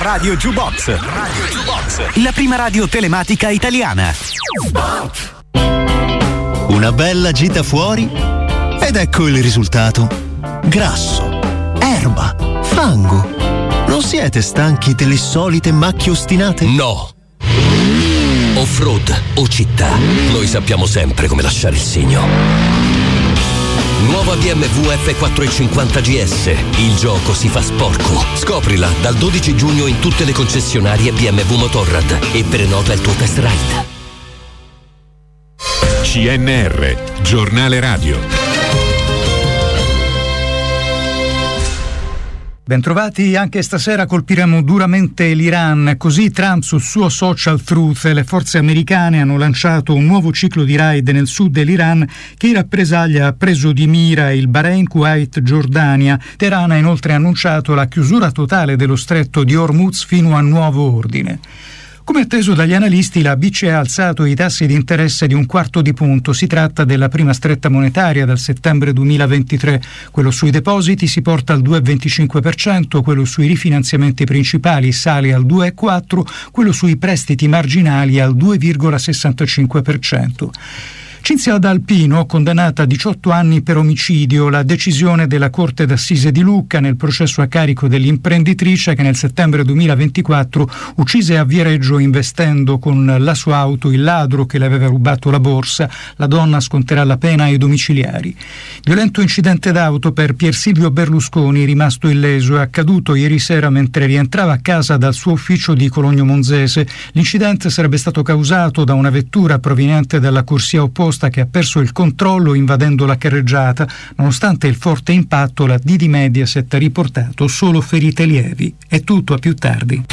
Radio Jukebox. La prima radio telematica italiana. Una bella gita fuori ed ecco il risultato. Grasso, erba, fango. Non siete stanchi delle solite macchie ostinate? No. Off-road o città, noi sappiamo sempre come lasciare il segno. Nuova BMW F450 GS. Il gioco si fa sporco. Scoprila dal 12 giugno in tutte le concessionarie BMW Motorrad e prenota il tuo test ride. CNR, giornale radio. Bentrovati, anche stasera colpiremo duramente l'Iran, così Trump sul suo social Truth. Le forze americane hanno lanciato un nuovo ciclo di raid nel sud dell'Iran che in rappresaglia ha preso di mira il Bahrain, Kuwait, Giordania. Teheran ha inoltre annunciato la chiusura totale dello stretto di Hormuz fino a nuovo ordine. Come atteso dagli analisti, la BCE ha alzato i tassi di interesse di 1/4 punto. Si tratta della prima stretta monetaria dal settembre 2023. Quello sui depositi si porta al 2,25%, quello sui rifinanziamenti principali sale al 2,4%, quello sui prestiti marginali al 2,65%. Cinzia D'Alpino, condannata a 18 anni per omicidio, la decisione della Corte d'Assise di Lucca nel processo a carico dell'imprenditrice che nel settembre 2024 uccise a Viareggio investendo con la sua auto il ladro che le aveva rubato la borsa. La donna sconterà la pena ai domiciliari. Violento incidente d'auto per Pier Silvio Berlusconi, rimasto illeso, è accaduto ieri sera mentre rientrava a casa dal suo ufficio di Cologno Monzese. L'incidente sarebbe stato causato da una vettura proveniente dalla corsia opposta che ha perso il controllo invadendo la carreggiata. Nonostante il forte impatto, la DD Mediaset ha riportato solo ferite lievi. È tutto, a più tardi.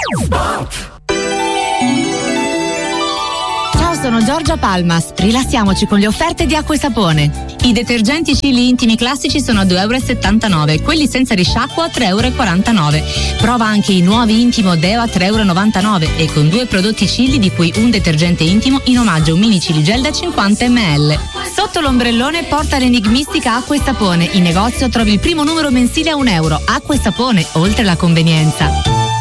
Ciao, sono Giorgia Palmas. Rilassiamoci con le offerte di Acqua e Sapone. I detergenti Cili intimi classici sono a 2,79 €, quelli senza risciacquo a 3,49 €. Prova anche i nuovi Intimo Deo a 3,99 € e con 2 prodotti Cili, di cui un detergente intimo, in omaggio un mini Cili Gel da 50 ml. Sotto l'ombrellone porta l'enigmistica Acqua e Sapone. In negozio trovi il primo numero mensile a €1. Acqua e Sapone, oltre la convenienza.